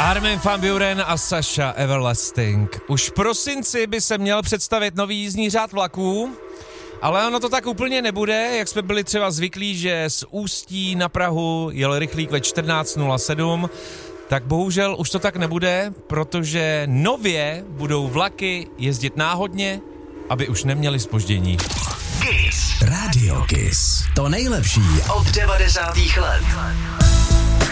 Armin van Buuren a Sasha Everlasting. Už v prosinci by se měl představit nový jízdní řád vlaků, ale ono to tak úplně nebude, jak jsme byli třeba zvyklí, že z Ústí na Prahu jel rychlík ve 14:07, tak bohužel už to tak nebude, protože nově budou vlaky jezdit náhodně, aby už neměli zpoždění. Kiss. Radio Kiss. To nejlepší od 90. let.